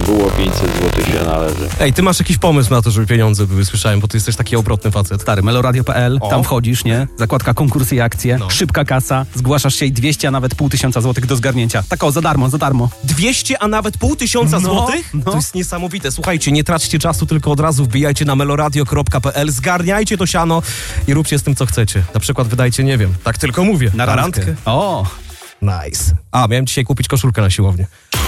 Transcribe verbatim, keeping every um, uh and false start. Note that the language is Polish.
było, pięćset złotych się należy. Ej, ty masz jakiś pomysł na to, żeby pieniądze były, słyszałem, bo ty jesteś taki obrotny facet. Stary, meloradio kropka p l, tam wchodzisz, nie? Zakładka konkursy i akcje, No. szybka kasa, zgłaszasz się i dwieście, a nawet pół tysiąca złotych do zgarnięcia. Tak o, za darmo, za darmo. dwieście, a nawet pół tysiąca No, złotych? no. To jest niesamowite. Słuchajcie, nie traćcie czasu, tylko od razu wbijajcie na meloradio kropka p l, zgarniajcie to siano i róbcie z tym, co chcecie. Na przykład wydajcie, nie wiem, tak tylko mówię, Na randkę. O! Nice. A, miałem dzisiaj kupić koszulkę na siłownię.